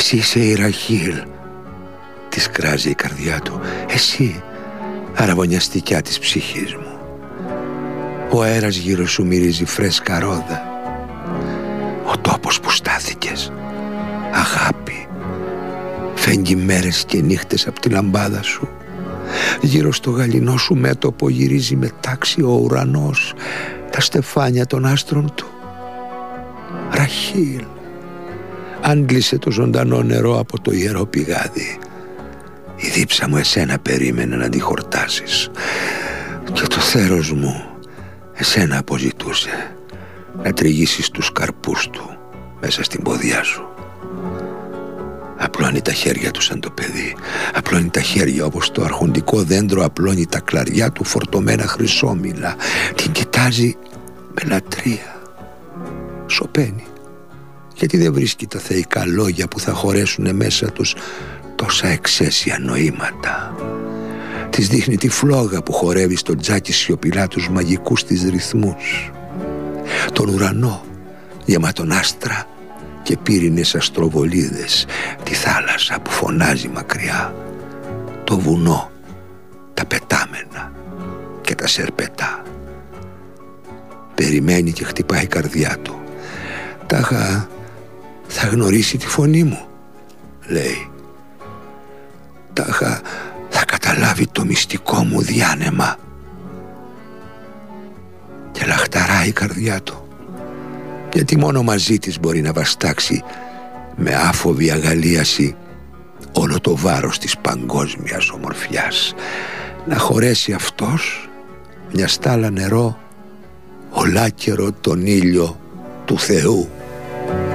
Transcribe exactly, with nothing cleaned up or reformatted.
Εσύ είσαι η Ραχήλ, της κράζει η καρδιά του. Εσύ, αραβωνιαστικιά της ψυχής μου. Ο αέρας γύρω σου μυρίζει φρέσκα ρόδα. Ο τόπος που στάθηκες, αγάπη, φέγγει μέρες και νύχτες απ' τη λαμπάδα σου. Γύρω στο γαλινό σου μέτωπο γυρίζει με τάξη ο ουρανός, τα στεφάνια των άστρων του. Ραχήλ, άντλησε το ζωντανό νερό από το ιερό πηγάδι. Η δίψα μου εσένα περίμενε να τη χορτάσεις, και το θέρος μου εσένα αποζητούσε να τριγύσεις τους καρπούς του μέσα στην ποδιά σου. Απλώνει τα χέρια του σαν το παιδί. Απλώνει τα χέρια όπως το αρχοντικό δέντρο απλώνει τα κλαριά του φορτωμένα χρυσόμυλα. Την κοιτάζει με λατρεία. Σωπαίνει, γιατί δεν βρίσκει τα θεϊκά λόγια που θα χωρέσουνε μέσα τους τόσα εξαίσια νοήματα. Της δείχνει τη φλόγα που χορεύει στο τζάκι σιωπηλά τους μαγικούς της ρυθμούς. Τον ουρανό γεμάτον άστρα και πύρινες αστροβολίδες, τη θάλασσα που φωνάζει μακριά, το βουνό, τα πετάμενα και τα σερπετά. Περιμένει και χτυπάει η καρδιά του. Τάχα θα γνωρίσει τη φωνή μου, λέει. Τάχα θα καταλάβει το μυστικό μου διάνεμα. Και λαχταράει η καρδιά του, γιατί μόνο μαζί της μπορεί να βαστάξει με άφοβη αγαλίαση όλο το βάρος της παγκόσμιας ομορφιάς. Να χωρέσει αυτός μια στάλα νερό ολάκερο τον ήλιο του Θεού.